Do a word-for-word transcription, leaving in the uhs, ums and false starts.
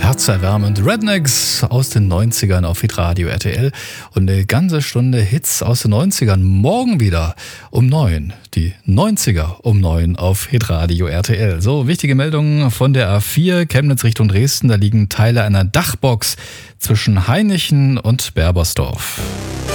herzerwärmend. Rednecks aus den neunzigern auf Hitradio R T L und eine ganze Stunde Hits aus den neunzigern. Morgen wieder um neun. Die neunziger um neun auf Hitradio R T L. So, wichtige Meldungen von der A vier, Chemnitz Richtung Dresden. Da liegen Teile einer Dachbox zwischen Hainichen und Berbersdorf.